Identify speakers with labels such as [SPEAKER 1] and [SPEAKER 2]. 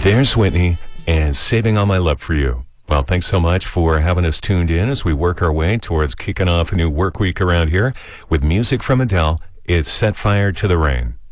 [SPEAKER 1] There's Whitney and Saving All My Love for You. Well, thanks so much for having us tuned in as we work our way towards kicking off a new work week around here with music from Adele. It's Set Fire to the Rain.